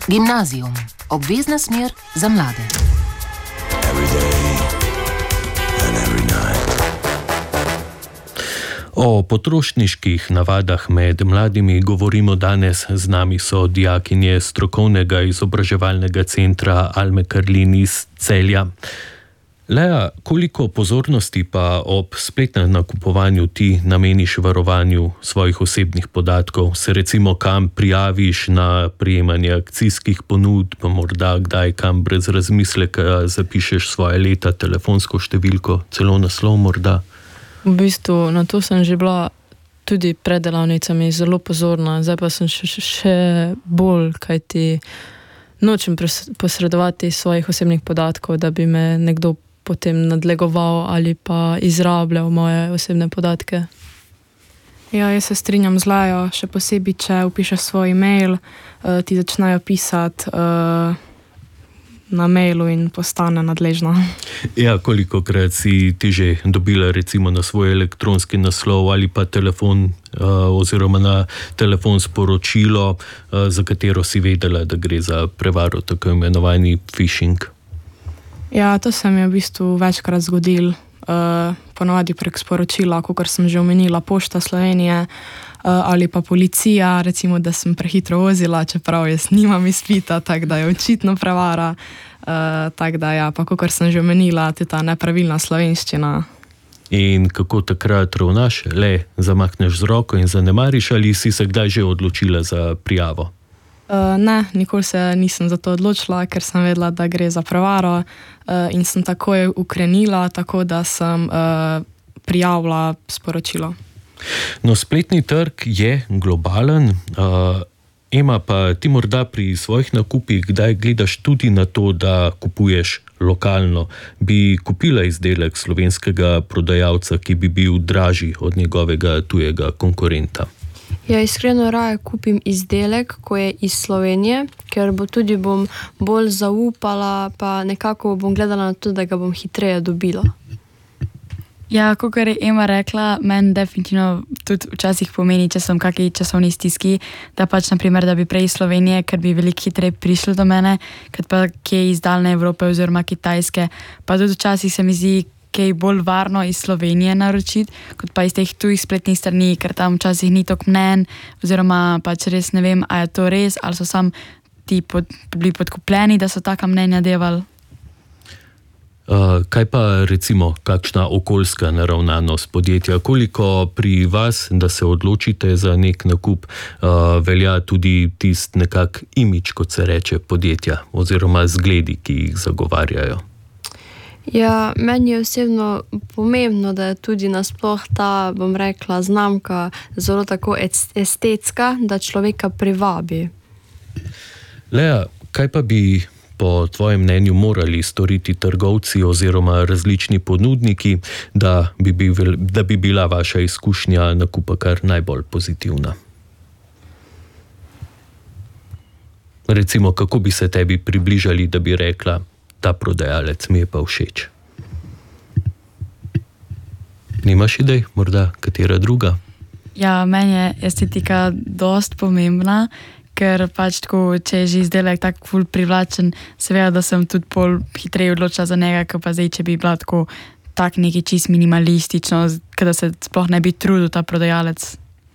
Gimnazijum. Obvezna smer za mlade. O potrošniških navadah med mladimi govorimo danes. Z nami so dijakinje strokovnega izobraževalnega centra Alme Karlin iz Celja. Lea, koliko pozornosti pa ob spletnem nakupovanju ti nameniš varovanju svojih osebnih podatkov? Se recimo kam prijaviš na prijemanje akcijskih ponudb, pa morda kdaj kam brez razmisleka zapišeš svoje leta, telefonsko številko, celo naslov morda? V bistvu na to sem že bila tudi pred delavnicami zelo pozorna, zdaj pa sem še bolj, kajti nočem posredovati svojih osebnih podatkov, da bi me nekdo potem nadlegoval ali pa izrabljal moje osebne podatke. Ja, jaz se strinjam z Lejo, še posebej, če vpišeš svoj e-mail, ti začnejo pisati na mailu in postane nadležna. Ja, kolikokrat si ti že dobila recimo na svoj elektronski naslov ali pa telefon oziroma na telefon sporočilo, za katero si vedela, da gre za prevaro, tako imenovani phishing? Ja, to se mi je v bistvu večkrat zgodilo, ponovadi prek sporočila, kakor sem že omenila, Pošta Slovenije ali pa policija, recimo, da sem prehitro vozila, čeprav jaz nimam izpita, tako da je očitno prevara, tako da ja, pa kakor sem že omenila, ta nepravilna slovenščina. In kako takrat ravnaš? Le zamakneš z roko in zanemariš ali si se kdaj že odločila za prijavo? Ne, nikoli se nisem za to odločila, ker sem vedela, da gre za prevaro in sem takoj ukrenila, tako da sem prijavila sporočilo. No, spletni trg je globalen. Ema, pa ti morda pri svojih nakupih kdaj gledaš tudi na to, da kupuješ lokalno? Bi kupila izdelek slovenskega prodajalca, ki bi bil dražji od njegovega tujega konkurenta? Ja, iskreno raje kupim izdelek, ko je iz Slovenije, ker bom bolj zaupala, pa nekako bom gledala na to, da ga bom hitreje dobila. Ja, kakor je Ema rekla, meni definitivno tudi včasih pomeni, če sem v kakšni časovni stiski, da pač naprimer, da bi prej iz Slovenije, ker bi veliko hitreje prišlo do mene, kot pa kje iz daljne Evrope oziroma Kitajske. Pa tudi včasih se mi zdi kaj bolj varno iz Slovenije naročiti, kot pa iz teh tujih spletnih strani, ker tam včasih ni toliko mnenj, oziroma pač res ne vem, a je to res, ali so sam ti bili podkupljeni, da so taka mnenja devali. Kaj pa recimo kakšna okoljska naravnanost podjetja? Koliko pri vas, da se odločite za nek nakup, velja tudi tist nekak imidž, kot se reče, podjetja oziroma zgledi, ki jih zagovarjajo? Ja, meni je osebno pomembno, da je tudi nasploh ta, bom rekla, znamka zelo tako estetska, da človeka privabi. Lea, kaj pa bi po tvojem mnenju morali storiti trgovci oziroma različni ponudniki, da bi bila vaša izkušnja nakupa kar najbolj pozitivna? Recimo, kako bi se tebi približali, da bi rekla, ta prodajalec mi je pa všeč? Nimaš idej, morda katera druga? Ja, meni je estetika dost pomembna, ker pač tako, če je že izdelek tako ful privlačen, seveda, da sem tudi pol hitreje odločila za njega, kot pa zdaj, če bi bila tako tak nekaj čist minimalistično, da se sploh ne bi trudil ta prodajalec.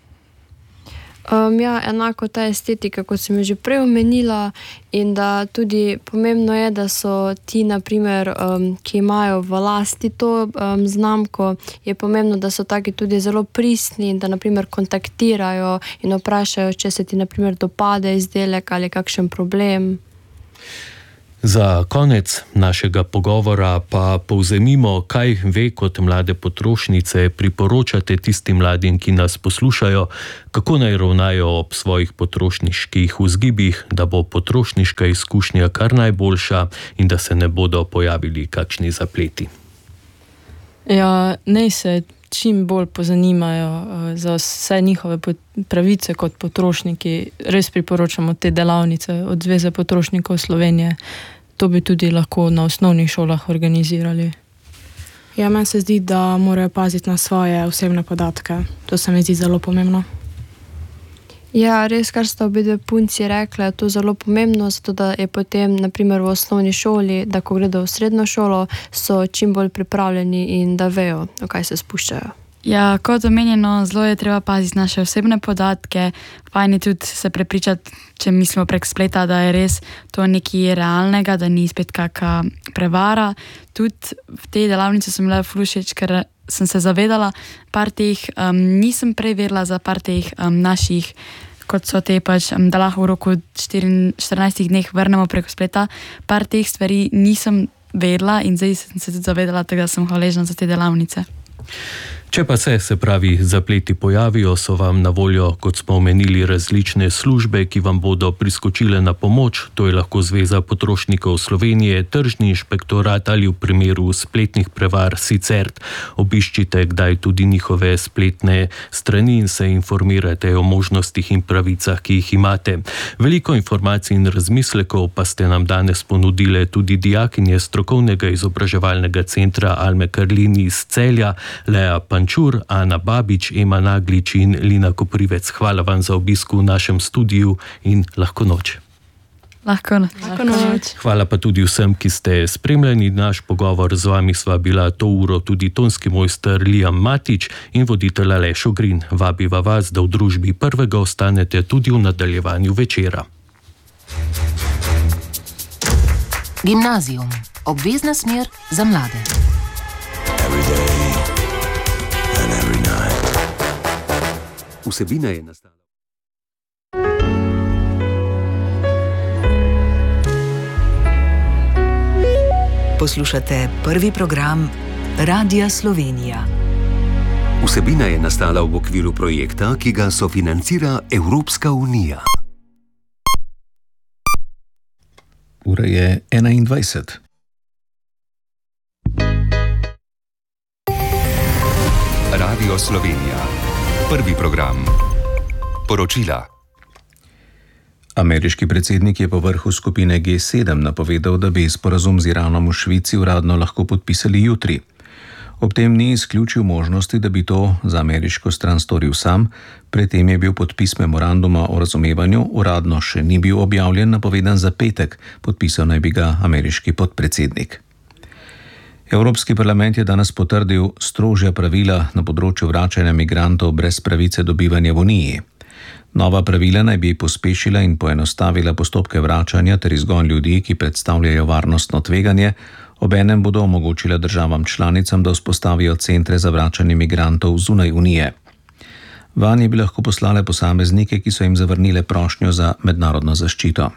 Ja, enako ta estetika, kot sem že prej omenila, in da tudi pomembno je, da so ti, naprimer, ki imajo v lasti to znamko, je pomembno, da so taki tudi zelo pristni in da, naprimer, kontaktirajo in vprašajo, če se ti, naprimer, dopade izdelek ali kakšen problem. Za konec našega pogovora pa povzemimo, kaj ve kot mlade potrošnice priporočate tistim mladim, ki nas poslušajo, kako naj ravnajo ob svojih potrošniških vzgibih, da bo potrošniška izkušnja kar najboljša in da se ne bodo pojavili kakšni zapleti. Ja, naj se čim bolj pozanimajo za vse njihove pravice kot potrošniki. Res priporočamo te delavnice od Zveze potrošnikov Slovenije. To bi tudi lahko na osnovnih šolah organizirali. Ja, meni se zdi, da morajo paziti na svoje osebne podatke. To se mi zdi zelo pomembno. Ja, res, kar sta obidve punci rekla, je to zelo pomembno, zato da je potem, naprimer v osnovni šoli, da ko gredo v srednjo šolo, so čim bolj pripravljeni in da vejo, v kaj se spuščajo. Ja, kot omenjeno, zelo je treba paziti naše osebne podatke, fajn je tudi se prepričati, če mislimo prek spleta, da je res to nekaj realnega, da ni spet kakšna prevara. Tudi v tej delavnici sem bila ful všeč, ker sem se zavedala, par teh, nisem prej vedela za par teh naših, kot so te pač, da lahko v roku 14 dneh vrnemo preko spleta, par teh stvari nisem vedela in zdaj sem se tudi zavedala, tako da sem hvaležna za te delavnice. Če pa se pravi, zapleti pojavijo, so vam na voljo, kot smo omenili, različne službe, ki vam bodo priskočile na pomoč. To je lahko Zveza potrošnikov Slovenije, Tržni inšpektorat ali v primeru spletnih prevar SICERT. Obiščite kdaj tudi njihove spletne strani in se informirajte o možnostih in pravicah, ki jih imate. Veliko informacij in razmislekov pa ste nam danes ponudile tudi dijakinje strokovnega izobraževalnega centra Alme Karlin iz Celja, Lea Pančur, Ana Babič, Ema Naglič in Lina Koprivec. Hvala vam za obisk v našem studiu in lahko noč. Lahko noč. Hvala pa tudi vsem, ki ste spremljali naš pogovor. Z vami sva bila to uro tudi tonski mojster Liam Matič in voditelj Aleš Ogrin. Vabiva vas, da v družbi Prvega ostanete tudi v nadaljevanju večera. Gimnazijum. Obvezna smer za mlade. Vsebina je nastala. Poslušate prvi program Radia Slovenija. Vsebina je nastala v okviru projekta, ki ga sofinancira Evropska unija. Ura je 21. Radio Slovenija. Prvi program. Poročila. Ameriški predsednik je po vrhu skupine G7 napovedal, da bi sporazum z Iranom v Švici uradno lahko podpisali jutri. Ob tem ni izključil možnosti, da bi to za ameriško stran storil sam, predtem je bil podpis memoranduma o razumevanju, uradno še ni bil objavljen, napovedan za petek, podpisal naj bi ga ameriški podpredsednik. Evropski parlament je danes potrdil strožja pravila na področju vračanja migrantov brez pravice do bivanja v Uniji. Nova pravila naj bi pospešila in poenostavila postopke vračanja ter izgon ljudi, ki predstavljajo varnostno tveganje, obenem bodo omogočila državam članicam, da vzpostavijo centre za vračanje migrantov zunaj Unije. Vanje bi lahko poslale posameznike, ki so jim zavrnile prošnjo za mednarodno zaščito.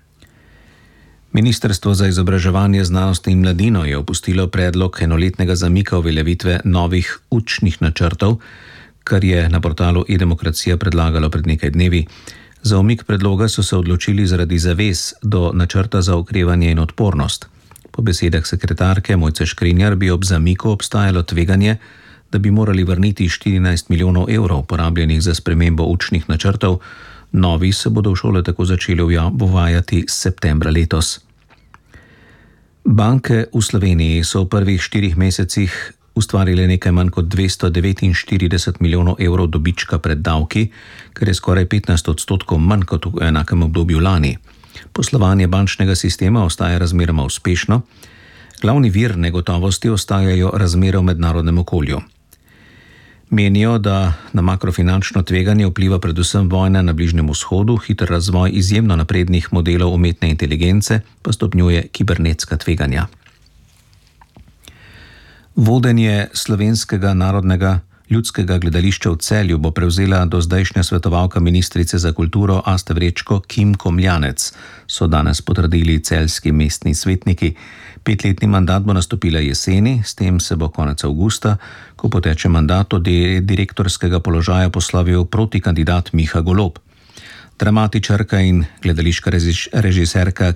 Ministrstvo za izobraževanje, znanost in mladino je opustilo predlog enoletnega zamika uveljavitve novih učnih načrtov, kar je na portalu e-demokracija predlagalo pred nekaj dnevi. Za umik predloga so se odločili zaradi zavez do načrta za okrevanje in odpornost. Po besedah sekretarke Mojce Škrinjar bi ob zamiku obstajalo tveganje, da bi morali vrniti 14 milijonov evrov porabljenih za spremembo učnih načrtov. Novi se bodo v šole tako začeli uvajati septembra letos. Banke v Sloveniji so v prvih 4 mesecih ustvarile nekaj manj kot 249 milijonov evrov dobička pred davki, kar je skoraj 15% manj kot v enakem obdobju lani. Poslovanje bančnega sistema ostaja razmeroma uspešno. Glavni vir negotovosti ostajajo razmere v mednarodnem okolju. Menijo, da na makrofinančno tveganje vpliva predvsem vojna na Bližnjem vzhodu, hiter razvoj izjemno naprednih modelov umetne inteligence pa stopnjuje kibernetska tveganja. Vodenje Slovenskega narodnega ljudskega gledališča v Celju bo prevzela dozdajšnja svetovalka ministrice za kulturo Asta Vrečko Kim Komljanec, so danes potrdili celjski mestni svetniki. 5-letni mandat bo nastopila jeseni, s tem se bo konec avgusta, ko poteče mandat, od direktorskega položaja poslovil protikandidat Miha Golob. Dramatičarka in gledališka režiserka